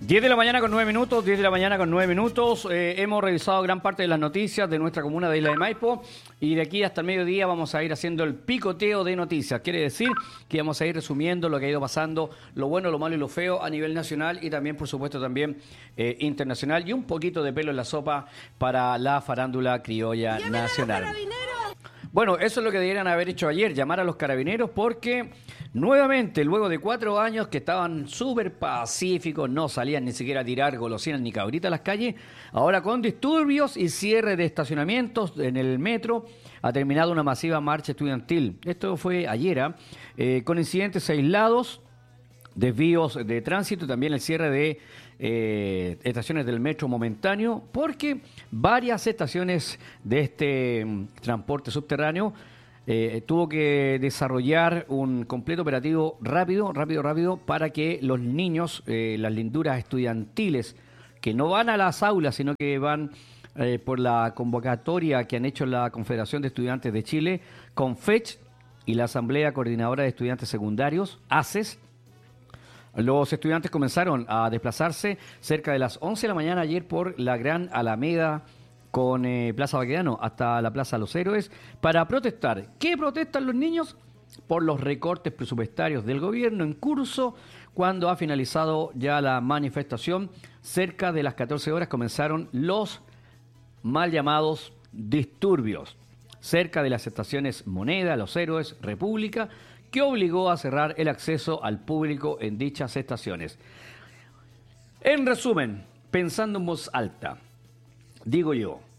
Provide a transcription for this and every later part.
10 de la mañana con 9 minutos, 10 de la mañana con 9 minutos. Hemos revisado gran parte de las noticias de nuestra comuna de Isla de Maipo y de aquí hasta el mediodía vamos a ir haciendo el picoteo de noticias. Quiere decir que vamos a ir resumiendo lo que ha ido pasando, lo bueno, lo malo y lo feo a nivel nacional y también, por supuesto, también internacional y un poquito de pelo en la sopa para la farándula criolla nacional. Bueno, eso es lo que deberían haber hecho ayer, llamar a los carabineros porque nuevamente, luego de 4 años que estaban súper pacíficos, no salían ni siquiera a tirar golosinas ni cabritas a las calles, ahora con disturbios y cierre de estacionamientos en el metro, ha terminado una masiva marcha estudiantil. Esto fue ayer, con incidentes aislados, desvíos de tránsito, también el cierre de estaciones del metro momentáneo, porque varias estaciones de este transporte subterráneo tuvo que desarrollar un completo operativo rápido, para que los niños, las linduras estudiantiles, que no van a las aulas, sino que van por la convocatoria que han hecho la Confederación de Estudiantes de Chile, CONFECH y la Asamblea Coordinadora de Estudiantes Secundarios, ACES. Los estudiantes comenzaron a desplazarse cerca de las 11 de la mañana ayer por la Gran Alameda con Plaza Baquedano hasta la Plaza Los Héroes para protestar. ¿Qué protestan los niños? Por los recortes presupuestarios del gobierno en curso. Cuando ha finalizado ya la manifestación, cerca de las 14 horas comenzaron los mal llamados disturbios cerca de las estaciones Moneda, Los Héroes, República, que obligó a cerrar el acceso al público en dichas estaciones. En resumen, pensando en voz alta, digo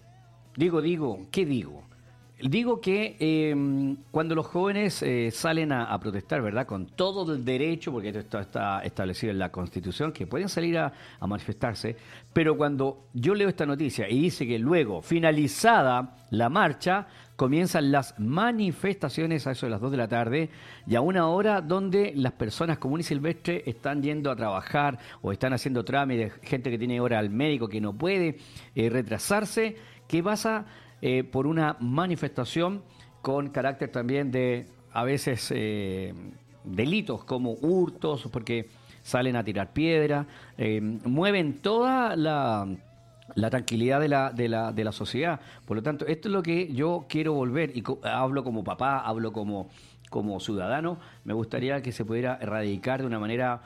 ¿qué digo? Digo que cuando los jóvenes salen a protestar, ¿verdad? Con todo el derecho, porque esto está establecido en la Constitución, que pueden salir a manifestarse, pero cuando yo leo esta noticia y dice que luego, finalizada la marcha, comienzan las manifestaciones a eso de las 2 de la tarde y a una hora donde las personas comunes y silvestres están yendo a trabajar o están haciendo trámites, gente que tiene hora al médico que no puede retrasarse. ¿Qué pasa? Por una manifestación con carácter también de, a veces, delitos como hurtos, porque salen a tirar piedra, mueven toda la tranquilidad de la sociedad. Por lo tanto, esto es lo que yo quiero volver, y hablo como papá, hablo como ciudadano. Me gustaría que se pudiera erradicar de una manera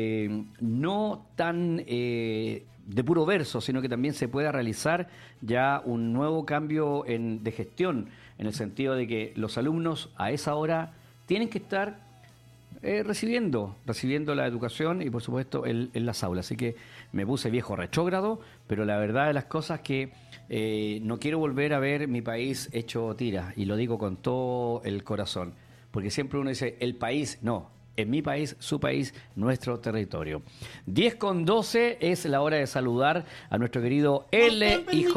no tan de puro verso, sino que también se pueda realizar ya un nuevo cambio de gestión, en el sentido de que los alumnos a esa hora tienen que estar recibiendo la educación y por supuesto en las aulas. Así que me puse viejo retrógrado, pero la verdad de las cosas que no quiero volver a ver mi país hecho tira, y lo digo con todo el corazón, porque siempre uno dice el país, no, en mi país, su país, nuestro territorio. 10:12 es la hora de saludar a nuestro querido LIJ.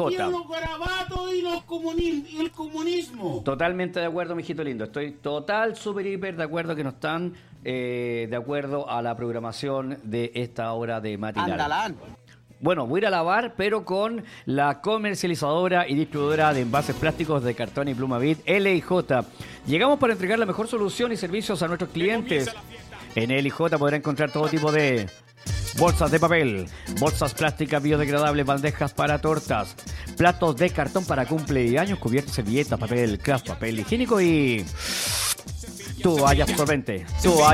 Y el comunismo. Totalmente de acuerdo, mijito lindo. Estoy súper, hiper de acuerdo que no están de acuerdo a la programación de esta hora de matinal. Andalán. Bueno, voy a ir a lavar, pero con la comercializadora y distribuidora de envases plásticos de cartón y pluma Bit, LIJ. Llegamos para entregar la mejor solución y servicios a nuestros clientes. En LIJ podrá encontrar todo tipo de bolsas de papel, bolsas plásticas biodegradables, bandejas para tortas, platos de cartón para cumpleaños, cubiertos, servilletas, papel craft, papel higiénico y toalla absorbente.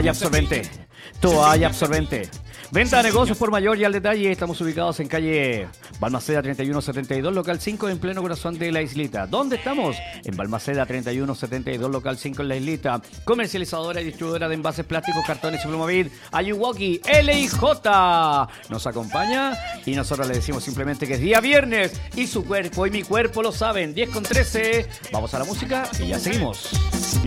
Venta de negocios por mayor y al detalle. Estamos ubicados en calle Balmaceda 3172, local 5, en pleno corazón de la islita. ¿Dónde estamos? En Balmaceda 3172, local 5, en la islita. Comercializadora y distribuidora de envases plásticos, cartones y Plumavit, Ayuwoki, LIJ. Nos acompaña y nosotros le decimos simplemente que es día viernes y su cuerpo y mi cuerpo lo saben. 10:13. Vamos a la música y ya seguimos.